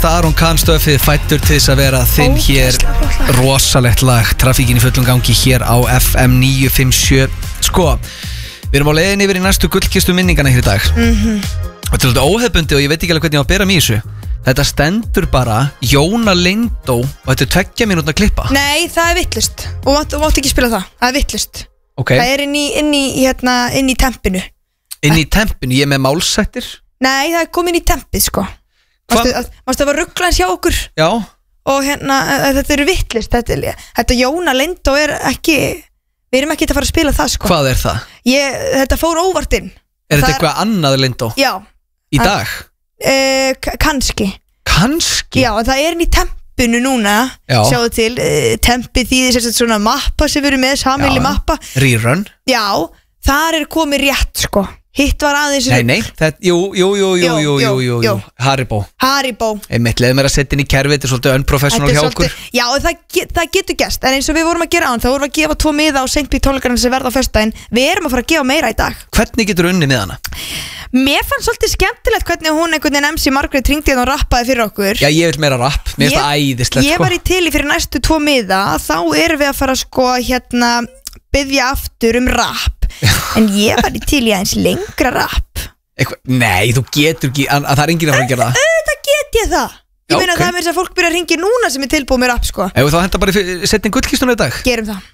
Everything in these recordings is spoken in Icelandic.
nýjasta Aron Kahn stöfið fættur til þess að vera þinn hér. Rosalegt lag, trafíkin í fullum gangi hér á FM 957. Sko, við erum á leiðin yfir í næstu gullkistu minningana hér í dag. Þetta er svolítið óhefbundi og ég veit ekki alveg hvernig ég á að bera mig í þessu. Þetta stendur bara Jóna Lindó og þetta er 2 mínútna klippa. Nei, það er vittlust. Og þú mátt ekki spila það, það er vittlust. Okay. Það er inn í tempinu. Inn í tempinu, ég er með málsættir. Nei, það er komin í tempið sko. Mástu að var rugglaðins hjá okkur. Já. Og þetta eru vittlust. Þetta Jóna Lindó er ekki. Við erum ekki að fara að spila það sko. Hvað er það? Þetta fór óvart inn. Er þetta eitthvað annað Lindó? Já. Í dag? Kannski. Kannski? Já, það er inn í tempinu núna. Já. Sjáðu til, tempið þýðir sérst svona mappa sem við erum með, sammeili mappa. Rerun? Já, þar er komið rétt sko. Hitt var aðeins. Nei, þetta, jú. Haribo. Einmitt, leiðum mér að setja inn í kerfið, þetta er svolítið unprofessional hjá okkur. Já, það getur gerst, en eins og við vorum að gera án, þá vorum við að gefa 2 miða á St. Pete tónleikarnir sem verða á föstudaginn. Við erum að fara að gefa meira í dag. Hvernig getur unni miðana? Mér fannst svolítið skemmtilegt hvernig hún einhvern veginn MC Margrét hringdi hérna og rappaði fyrir okkur. Já, ég vil meira rapp, mér finnst það æðislegt sko. Ég var í til í fyrir næstu 2 miða, þá erum við að fara sko biðja aftur rapp. En ég var í til í aðeins lengra rapp. Nei, þú getur ekki, það er enginn að fara að gera það. Það get ég það. Ég meina það er mér sem fólk byrja að ringja núna sem er tilbúið með rapp sko. Ef þá henda bara setja inn gullkistuna í dag. Gerum það.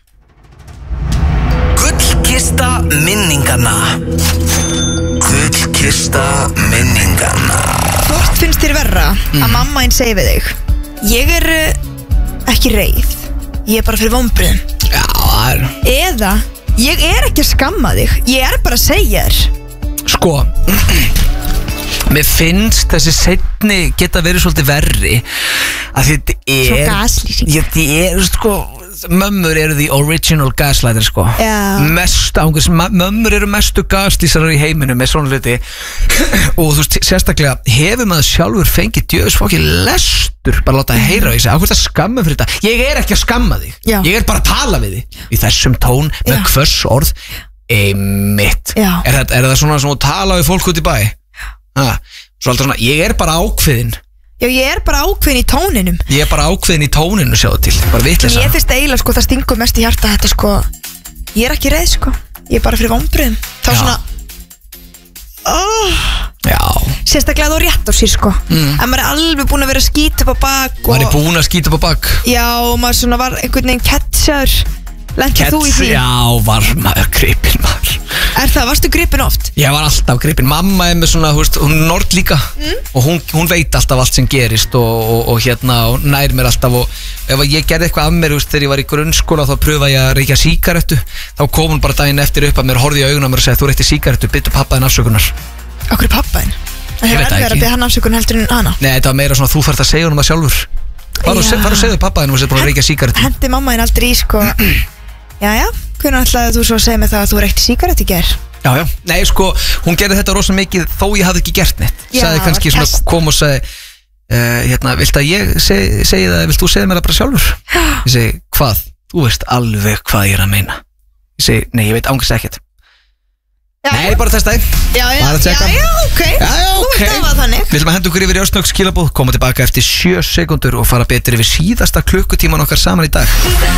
Gullkista minningana. Gullkista minningana. Hvort finnst þér verra að mamma einn segi við þig: ég er ekki reið, ég er bara fyrir vonbrigðum? Já, það er. Eða ég er ekki að skamma þig, ég er bara að segja þér. Sko, mér finnst þessi seinni geta verið svolítið verri að þetta er svo gaslýsing. Þetta er sko, mömmur eru the original gaslighter sko. Mömmur eru mestu gaslýsarar í heiminum með svona hluti. Og þú veist, sérstaklega hefur maður sjálfur fengið djöfisfokki lestur bara láta að heyra í sig, ákveðst að skamma fyrir þetta. Ég er ekki að skamma þig. Já. Ég er bara að tala við þig í þessum tón með hvers orð. Einmitt. Er það svona sem að tala við fólk út í bæ? Svo alltaf svona, ég er bara ákveðin. Já, ég er bara ákveðin í tóninum. Ég er bara ákveðin í tóninu, sjáðu til. Bara vitleysa. Ég finnst eiginlega sko, það stingur mest í hjarta þetta sko. Ég er ekki reið sko. Ég er bara fyrir vonbrigðum. Þá svona Já. Sérstaklega þú rétt á sér sko. En maður er alveg búin að vera að skýta upp á bak. Maður er búin að skýta upp á bak. Já, og maður svona var einhvern veginn catchaður. Lentið þú í því? Já, var maður gripinn maður. Er það, varstu gripinn oft? Ég var alltaf gripinn. Mamma er með svona, þú veist, hún er nord líka. Og hún veit alltaf allt sem gerist og og nær mér alltaf. Og ef ég gerði eitthvað af mér, þú veist, þegar ég var í grunnskóla, þá pröfaði ég að reykja sígarettu. Þá kom hún bara daginn eftir upp að mér, horfði í augun á mér og sagði: þú reykti sígarettu, biðdu pappa þinn afsökunar. Okkur er pappa þinn? Það hefur erfiðara að biðja hann afsökunar heldur en hana? Nei, þetta var meira svona, þú þarft að segja honum það sjálfur. Fara og segðu pappa þinn og sér búin að reykja sígarettu. Hendi mamma þinn aldrei í sko. Jæja, hvernig ætlaði þú svo að segja mig það að þú reykti sígarettu í gær? Já, nei sko, hún gerði þetta rosa mikið þó ég hafði ekki gert neitt. Sagði kannski svona, kom og sagði viltu að ég segi það, vilt þú segja mér það bara sjálfur? Ég segi, hvað? Þú veist alveg hvað ég er að meina. Ég segi, nei, ég veit ángast ekkert. Nei, bara testa þig. Já, ok. Þú veist það var þannig. Við ætlum að henda okkur yfir í Örsnöggs skilabóð, koma tilbaka eftir 7 sekúndur og fara betur yfir síðasta klukkutíman okkar saman í dag.